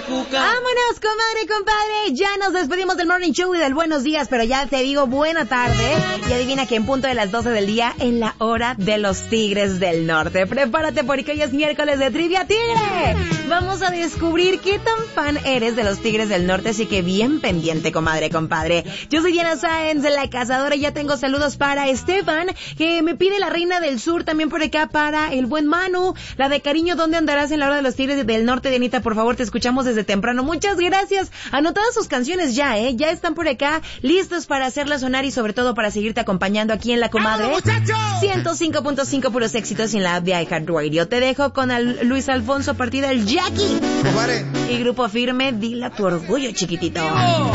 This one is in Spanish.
Vámonos, comadre, compadre. Ya nos despedimos del Morning Show y del Buenos Días, pero ya te digo buena tarde. Y adivina que en punto de las 12 del día, en la hora de los Tigres del Norte. Prepárate porque hoy es miércoles de Trivia Tigre. Vamos a descubrir qué tan fan eres de los Tigres del Norte, así que bien pendiente, comadre, compadre. Yo soy Diana Sáenz, la cazadora, y ya tengo saludos para Estefan, que me pide la Reina del Sur, también por acá para el buen Manu. La de cariño, ¿dónde andarás en la hora de los Tigres del Norte? Dianita, por favor, te escuchamos desde temprano. Muchas gracias. Anotadas sus canciones ya, ya están por acá, listos para hacerlas sonar y sobre todo para seguirte acompañando aquí en La Comadre. 105.5 puros éxitos en la app de iHeartRadio. Te dejo con Luis Alfonso, partida el Jackie. Y Grupo Firme, dile a tu orgullo, chiquitito.